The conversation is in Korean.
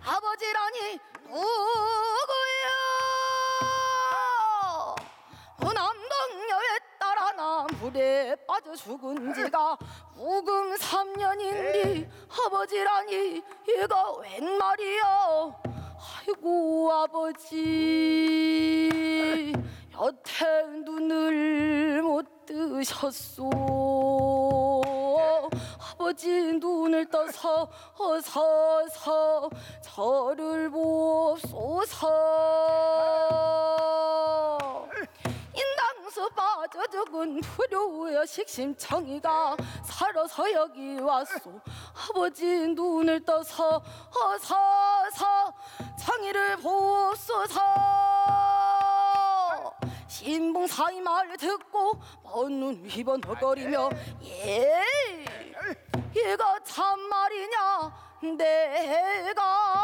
아버지라니 누구야? 남동녀에 따라 나 물에 빠져 죽은 지가 우금 3년인데 아버지라니 얘가 웬 말이야? 아이고 아버지 여태 눈을 못 뜨셨소. 아버지 눈을 떠서 어서서 저를 보옵소서. 인당수 빠져 죽은 불효의 식심청이가 살아서 여기 왔소. 아버지 눈을 떠서 어서서 청이를 보옵소서. 신봉사의 말을 듣고 먼 눈 휘번거리며 얘가 참말이냐 내가